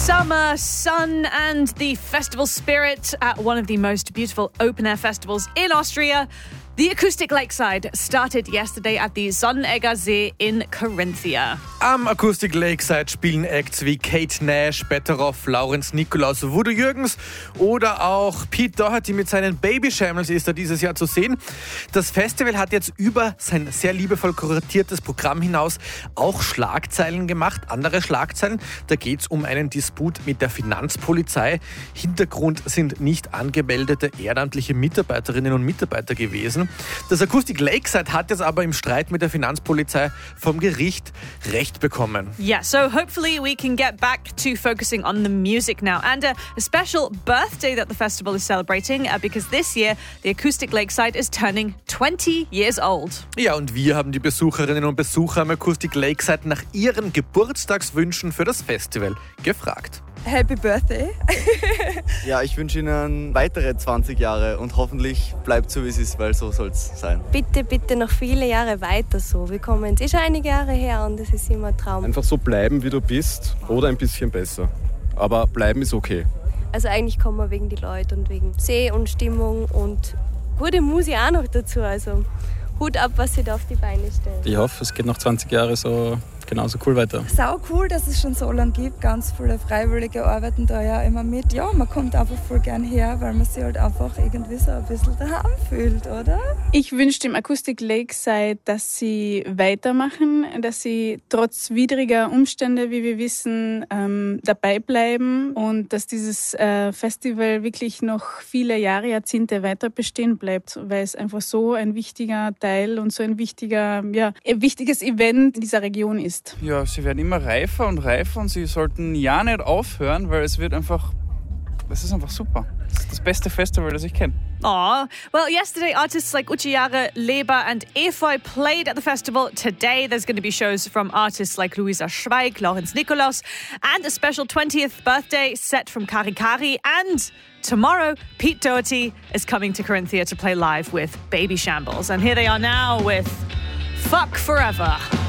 Summer, sun and the festival spirit at one of the most beautiful open-air festivals in Austria. The Acoustic Lakeside started yesterday at the Sonnenegger See in Carinthia. Am Acoustic Lakeside spielen Acts wie Kate Nash, Betteroff, Laurenz Nikolaus, Voodoo Jürgens oder auch Pete Doherty mit seinen Baby Shambles ist da dieses Jahr zu sehen. Das Festival hat jetzt über sein sehr liebevoll kuratiertes Programm hinaus auch Schlagzeilen gemacht, andere Schlagzeilen. Da geht es um einen Disput mit der Finanzpolizei. Hintergrund sind nicht angemeldete ehrenamtliche Mitarbeiterinnen und Mitarbeiter gewesen. Das Acoustic Lakeside hat jetzt aber im Streit mit der Finanzpolizei vom Gericht Recht bekommen. Yeah, so hopefully we can get back to focusing on the music now. And a special birthday that the festival is celebrating because this year the Acoustic Lakeside is turning 20 years old. Ja, und wir haben die Besucherinnen und Besucher am Acoustic Lakeside nach ihren Geburtstagswünschen für das Festival gefragt. Happy Birthday. Ja, ich wünsche Ihnen weitere 20 Jahre und hoffentlich bleibt so, wie es ist, weil so soll es sein. Bitte, bitte noch viele Jahre weiter so. Wir kommen jetzt schon einige Jahre her und das ist immer ein Traum. Einfach so bleiben, wie du bist oder ein bisschen besser. Aber bleiben ist okay. Also eigentlich kommen wir wegen die Leute und wegen See und Stimmung und gute Musik auch noch dazu. Also Hut ab, was sie da auf die Beine stellen. Ich hoffe, es geht noch 20 Jahre so genauso cool weiter. Sau cool, dass es schon so lange gibt. Ganz viele Freiwillige arbeiten da ja immer mit. Ja, man kommt einfach voll gern her, weil man sich halt einfach irgendwie so ein bisschen daheim fühlt, oder? Ich wünsche dem Acoustic Lakeside, dass sie weitermachen, dass sie trotz widriger Umstände, wie wir wissen, dabei bleiben und dass dieses Festival wirklich noch viele Jahre, Jahrzehnte weiter bestehen bleibt, weil es einfach so ein wichtiger Teil und so ein wichtiges Event in dieser Region ist. Ja, sie werden immer reifer und sie sollten ja nicht aufhören, weil es ist einfach super. Das ist das beste Festival, das ich kenne. Aw. Well, yesterday artists like Uchiara, Leber and Efeu played at the festival. Today there's going to be shows from artists like Luisa Schweig, Laurenz Nikolaus and a special 20th birthday set from Kari Kari. And tomorrow, Pete Doherty is coming to Carinthia to play live with Baby Shambles. And here they are now with Fuck Forever.